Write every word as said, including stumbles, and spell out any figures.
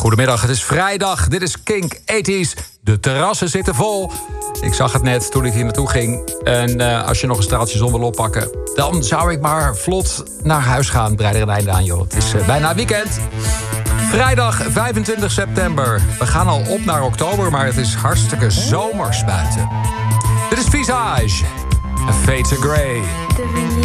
Goedemiddag, het is vrijdag. Dit is Kink tachtiger. De terrassen zitten vol. Ik zag het net toen ik hier naartoe ging. En uh, als je nog een straaltje zon wil oppakken, dan zou ik maar vlot naar huis gaan. Breid er een einde aan, joh. Het is uh, bijna weekend. Vrijdag vijfentwintig september. We gaan al op naar oktober, maar het is hartstikke zomers buiten. Dit is Visage. A Fade to Grey.